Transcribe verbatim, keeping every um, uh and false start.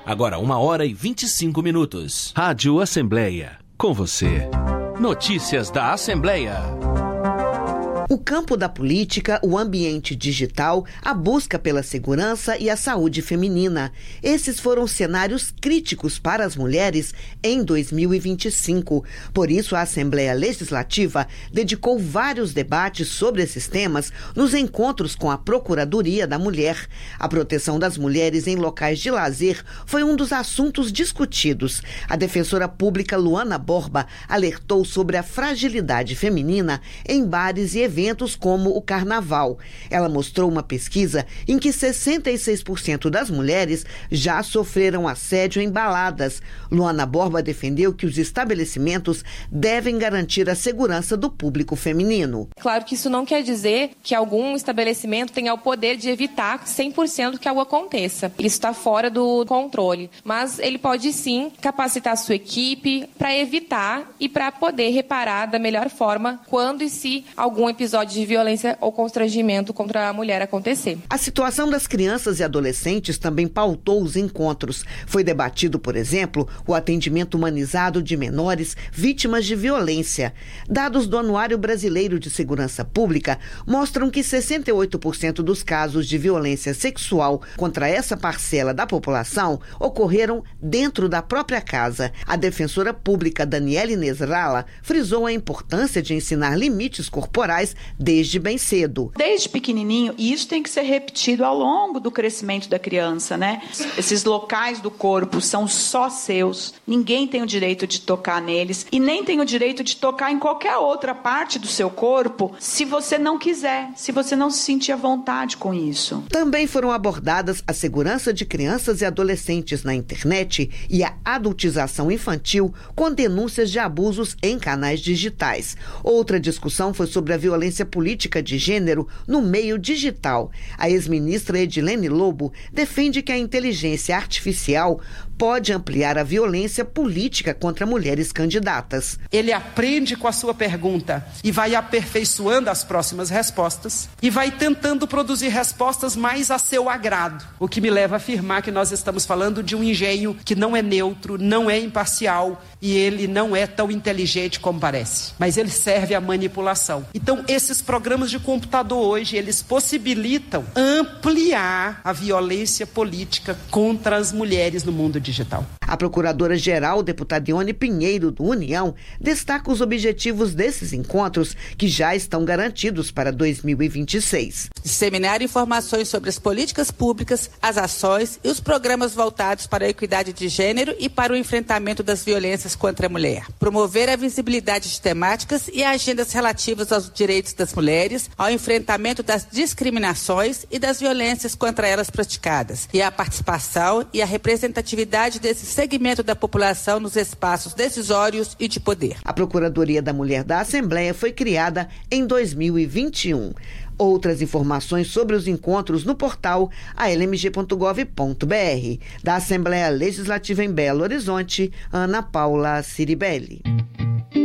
Agora uma hora e vinte e cinco minutos. Rádio Assembleia, com você. Notícias da Assembleia. O campo da política, o ambiente digital, a busca pela segurança e a saúde feminina. Esses foram cenários críticos para as mulheres em dois mil e vinte e cinco. Por isso, a Assembleia Legislativa dedicou vários debates sobre esses temas nos encontros com a Procuradoria da Mulher. A proteção das mulheres em locais de lazer foi um dos assuntos discutidos. A defensora pública Luana Borba alertou sobre a fragilidade feminina em bares e eventos eventos como o Carnaval. Ela mostrou uma pesquisa em que sessenta e seis por cento das mulheres já sofreram assédio em baladas. Luana Borba defendeu que os estabelecimentos devem garantir a segurança do público feminino. Claro que isso não quer dizer que algum estabelecimento tenha o poder de evitar cem por cento que algo aconteça. Isso está fora do controle. Mas ele pode sim capacitar a sua equipe para evitar e para poder reparar da melhor forma quando e se algum episódio de violência ou constrangimento contra a mulher acontecer. A situação das crianças e adolescentes também pautou os encontros. Foi debatido, por exemplo, o atendimento humanizado de menores vítimas de violência. Dados do Anuário Brasileiro de Segurança Pública mostram que sessenta e oito por cento dos casos de violência sexual contra essa parcela da população ocorreram dentro da própria casa. A defensora pública Daniela Inês Rala frisou a importância de ensinar limites corporais desde bem cedo. Desde pequenininho, e isso tem que ser repetido ao longo do crescimento da criança, né? Esses locais do corpo são só seus, ninguém tem o direito de tocar neles e nem tem o direito de tocar em qualquer outra parte do seu corpo se você não quiser, se você não se sentir à vontade com isso. Também foram abordadas a segurança de crianças e adolescentes na internet e a adultização infantil com denúncias de abusos em canais digitais. Outra discussão foi sobre a violência política de gênero no meio digital. A ex-ministra Edilene Lobo defende que a inteligência artificial pode ampliar a violência política contra mulheres candidatas. Ele aprende com a sua pergunta e vai aperfeiçoando as próximas respostas e vai tentando produzir respostas mais a seu agrado, o que me leva a afirmar que nós estamos falando de um engenho que não é neutro, não é imparcial e ele não é tão inteligente como parece, mas ele serve à manipulação. Então, esses programas de computador hoje, eles possibilitam ampliar a violência política contra as mulheres no mundo digital. A Procuradora-Geral, deputada Ione Pinheiro, do União, destaca os objetivos desses encontros que já estão garantidos para dois mil e vinte e seis. Disseminar informações sobre as políticas públicas, as ações e os programas voltados para a equidade de gênero e para o enfrentamento das violências contra a mulher. Promover a visibilidade de temáticas e agendas relativas aos direitos das mulheres, ao enfrentamento das discriminações e das violências contra elas praticadas, e a participação e a representatividade desse segmento da população nos espaços decisórios e de poder. A Procuradoria da Mulher da Assembleia foi criada em dois mil e vinte e um. Outras informações sobre os encontros no portal a l m g ponto gov ponto b r. Da Assembleia Legislativa em Belo Horizonte, Ana Paula Ciribelli.